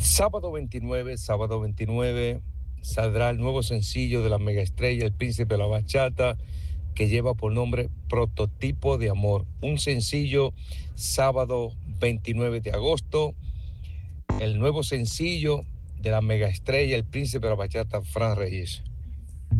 Sábado 29, saldrá el nuevo sencillo de la megaestrella, El Príncipe de la Bachata, que lleva por nombre Prototipo de Amor. Un sencillo, sábado 29 de agosto, el nuevo sencillo de la megaestrella, El Príncipe de la Bachata, Fran Reyes.